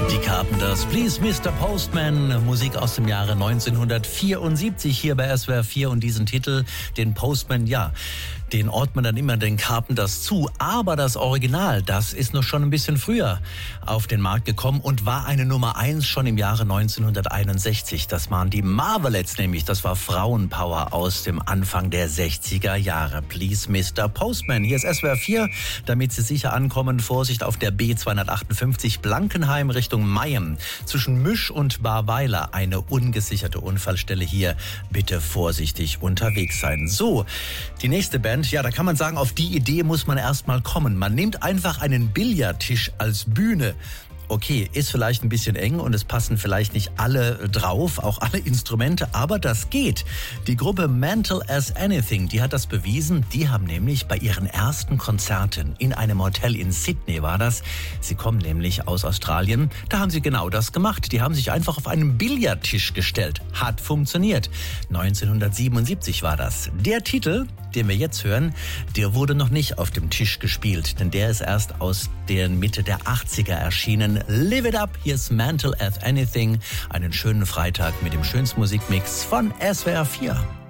Die Carpenters, Please Mr. Postman, Musik aus dem Jahre 1974 hier bei SWR 4 und diesen Titel, den Postman, ja, den ordnet man dann immer den Carpenters zu. Aber das Original, das ist noch schon ein bisschen früher auf den Markt gekommen und war eine Nummer 1 schon im Jahre 1961. Das waren die Marvelettes nämlich, das war Frauenpower aus dem Anfang der 60er Jahre. Please Mr. Postman, hier ist SWR 4, damit Sie sicher ankommen. Vorsicht auf der B258 Blankenheim Richtung Mayem. Zwischen Müsch und Barweiler eine ungesicherte Unfallstelle hier. Bitte vorsichtig unterwegs sein. So, die nächste Band, ja, da kann man sagen, auf die Idee muss man erst mal kommen. Man nimmt einfach einen Billardtisch als Bühne. Okay, ist vielleicht ein bisschen eng und es passen vielleicht nicht alle drauf, auch alle Instrumente, aber das geht. Die Gruppe Mental as Anything, die hat das bewiesen. Die haben nämlich bei ihren ersten Konzerten in einem Hotel in Sydney war das. Sie kommen nämlich aus Australien. Da haben sie genau das gemacht. Die haben sich einfach auf einen Billardtisch gestellt. Hat funktioniert. 1977 war das. Der Titel, den wir jetzt hören, der wurde noch nicht auf dem Tisch gespielt, denn der ist erst aus der Mitte der 80er erschienen. Live it up, hier ist Mental as Anything. Einen schönen Freitag mit dem schönsten Musikmix von SWR 4.